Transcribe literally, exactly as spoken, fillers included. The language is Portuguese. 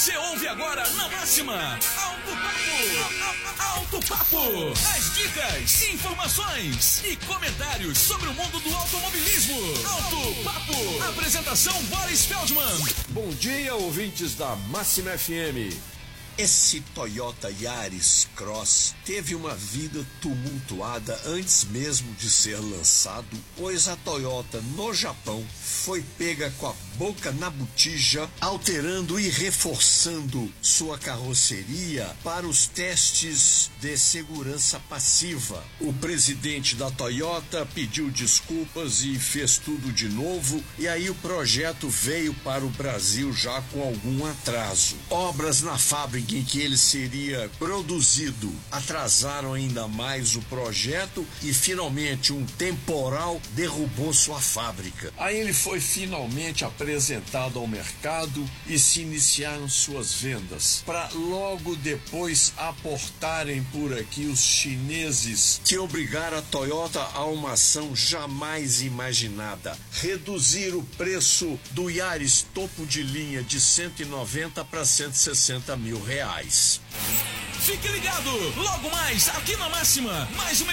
Você ouve agora na Máxima Alto Papo. Alto Papo. As dicas, informações e comentários sobre o mundo do automobilismo. Alto Papo. Apresentação Boris Feldman. Bom dia, ouvintes da Máxima F M. Esse Toyota Yaris Cross teve uma vida tumultuada antes mesmo de ser lançado, pois a Toyota no Japão foi pega com a boca na botija, alterando e reforçando sua carroceria para os testes de segurança passiva. O presidente da Toyota pediu desculpas e fez tudo de novo, e aí o projeto veio para o Brasil já com algum atraso. Obras na fábrica em que ele seria produzido atrasaram ainda mais o projeto e finalmente um temporal derrubou sua fábrica. Aí ele foi finalmente apresentado ao mercado e se iniciaram suas vendas, para logo depois aportarem por aqui os chineses, que obrigaram a Toyota a uma ação jamais imaginada: reduzir o preço do Yaris topo de linha de cento e noventa para cento e sessenta mil reais. Fique ligado, logo mais aqui na Máxima, mais uma